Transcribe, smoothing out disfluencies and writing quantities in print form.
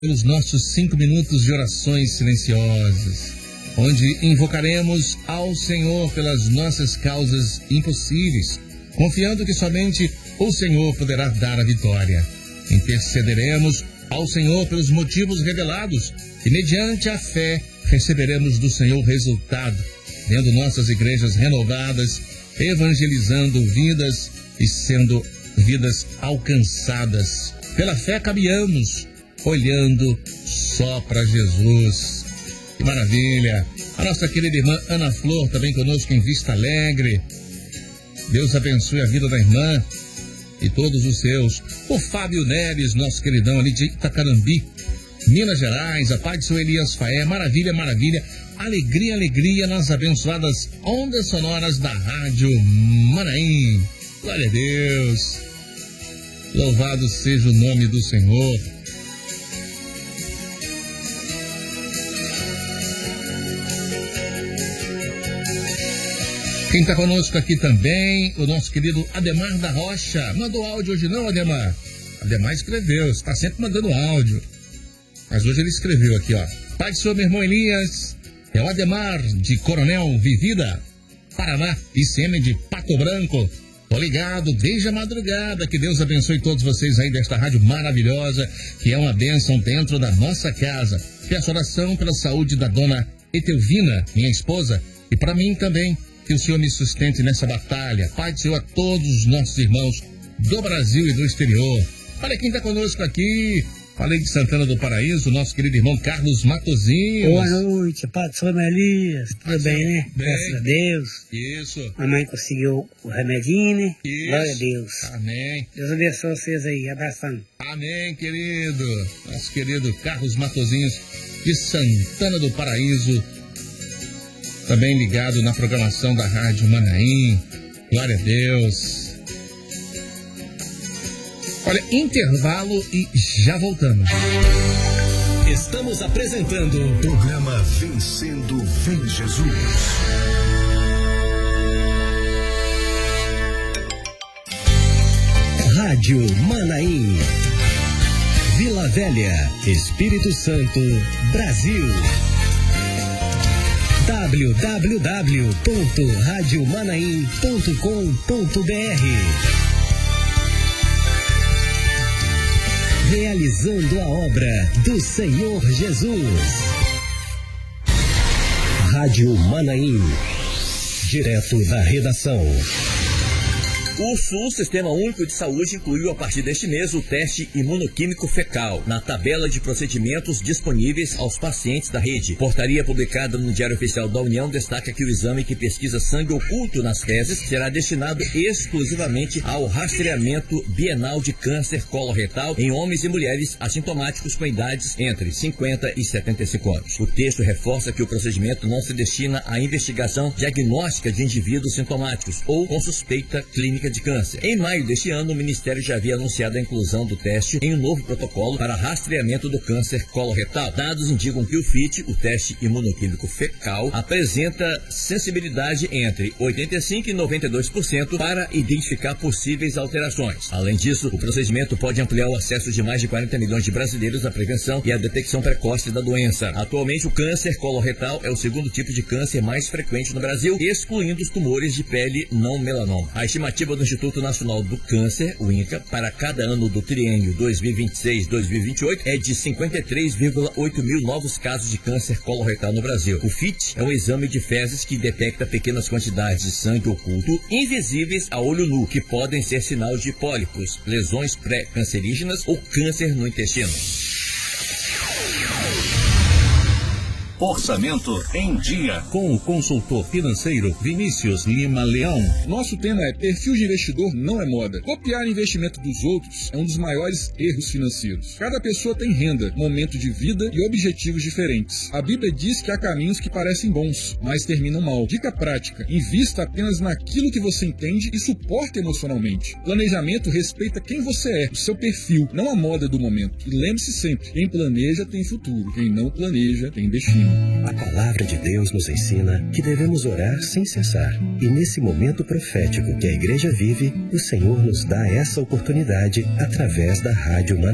Pelos nossos 5 minutos de orações silenciosas, onde invocaremos ao Senhor pelas nossas causas impossíveis, confiando que somente o Senhor poderá dar a vitória. Intercederemos ao Senhor pelos motivos revelados e, mediante a fé, receberemos do Senhor o resultado, vendo nossas igrejas renovadas, evangelizando vidas e sendo vidas alcançadas. Pela fé caminhamos, olhando só para Jesus. Que maravilha! A nossa querida irmã Ana Flor também conosco em Vista Alegre. Deus abençoe a vida da irmã e todos os seus. O Fábio Neres, nosso queridão ali de Itacarambi, Minas Gerais, a paz de seu Elias Faé. Maravilha, maravilha. Alegria, alegria nas abençoadas ondas sonoras da Rádio Manaim. Glória a Deus. Louvado seja o nome do Senhor. Quem está conosco aqui também, o nosso querido Ademar da Rocha. Mandou áudio hoje não, Ademar? Ademar escreveu, está sempre mandando áudio. Mas hoje ele escreveu aqui, ó. Pai do Senhor, meu irmão Elias, é o Ademar de Coronel Vivida, Paraná, ICM de Pato Branco. Tô ligado desde a madrugada. Que Deus abençoe todos vocês aí desta rádio maravilhosa, que é uma bênção dentro da nossa casa. Peço oração pela saúde da dona Etelvina, minha esposa, e para mim também. Que o Senhor me sustente nessa batalha. Pai do Senhor a todos os nossos irmãos do Brasil e do exterior. Olha quem está conosco aqui. Falei de Santana do Paraíso, o nosso querido irmão Carlos Matosinhos. Boa noite, Pai do Senhor, Elias. Tudo bem, né? Bem. Graças a Deus. Isso. A mãe conseguiu o remedinho, né? Isso. Glória a Deus. Amém. Deus abençoe vocês aí. Abração. Amém, querido. Nosso querido Carlos Matosinhos de Santana do Paraíso. Também ligado na programação da Rádio Manaim. Glória a Deus. Olha, intervalo e já voltamos. Estamos apresentando o programa Vencendo Vem Jesus. Rádio Manaim. Vila Velha, Espírito Santo, Brasil. www.radiomanaim.com.br. Realizando a obra do Senhor Jesus. Rádio Manaim. Direto da redação. O SUS, Sistema Único de Saúde, incluiu a partir deste mês o teste imunoquímico fecal na tabela de procedimentos disponíveis aos pacientes da rede. Portaria publicada no Diário Oficial da União destaca que o exame que pesquisa sangue oculto nas fezes será destinado exclusivamente ao rastreamento bienal de câncer coloretal em homens e mulheres assintomáticos com idades entre 50 e 75 anos. O texto reforça que o procedimento não se destina à investigação diagnóstica de indivíduos sintomáticos ou com suspeita clínica de câncer. Em maio deste ano, o Ministério já havia anunciado a inclusão do teste em um novo protocolo para rastreamento do câncer coloretal. Dados indicam que o FIT, o teste imunoquímico fecal, apresenta sensibilidade entre 85% e 92% para identificar possíveis alterações. Além disso, o procedimento pode ampliar o acesso de mais de 40 milhões de brasileiros à prevenção e à detecção precoce da doença. Atualmente, o câncer coloretal é o segundo tipo de câncer mais frequente no Brasil, excluindo os tumores de pele não melanoma. A estimativa do Instituto Nacional do Câncer, o INCA, para cada ano do triênio 2026-2028 é de 53,8 mil novos casos de câncer coloretal no Brasil. O FIT é um exame de fezes que detecta pequenas quantidades de sangue oculto invisíveis a olho nu, que podem ser sinal de pólipos, lesões pré-cancerígenas ou câncer no intestino. Orçamento em Dia. Com o consultor financeiro Vinícius Lima Leão. Nosso tema é: perfil de investidor não é moda. Copiar o investimento dos outros é um dos maiores erros financeiros. Cada pessoa tem renda, momento de vida e objetivos diferentes. A Bíblia diz que há caminhos que parecem bons, mas terminam mal. Dica prática: invista apenas naquilo que você entende e suporta emocionalmente. Planejamento respeita quem você é, o seu perfil, não a moda do momento. E lembre-se sempre: quem planeja tem futuro, quem não planeja tem destino. A palavra de Deus nos ensina que devemos orar sem cessar. E nesse momento profético que a igreja vive, o Senhor nos dá essa oportunidade através da Rádio Manaim.